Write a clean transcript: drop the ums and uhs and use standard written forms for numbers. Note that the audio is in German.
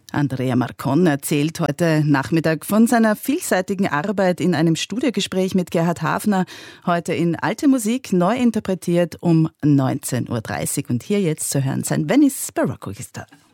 Andrea Marcon erzählt heute Nachmittag von seiner vielseitigen Arbeit in einem Studiogespräch mit Gerhard Hafner, heute in Alte Musik, neu interpretiert um 19.30 Uhr. Und hier jetzt zu hören sein Venice Baroque Orchester.